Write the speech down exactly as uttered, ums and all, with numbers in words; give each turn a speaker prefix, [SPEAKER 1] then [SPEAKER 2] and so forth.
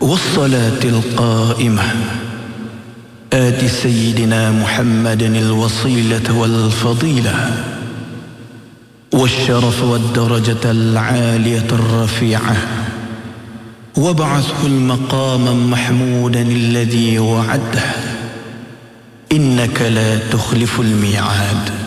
[SPEAKER 1] والصلاة القائمة آت سيدنا محمدا الوصيلة والفضيلة والشرف والدرجة العالية الرفيعة وابعثه المقاما محمودا الذي وعده إنك لا تخلف الميعاد.